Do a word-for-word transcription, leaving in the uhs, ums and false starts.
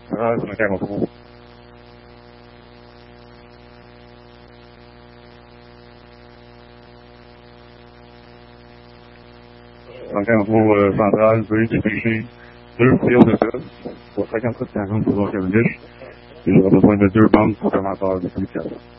Ah, sono chiamo tu. Sono chiamo tu central, veuillez dépêcher deux files de plus pour cinquante-sept quarante pour Jean-Cavendish. Et j'aurai besoin de deux bandes supplémentaires de communication.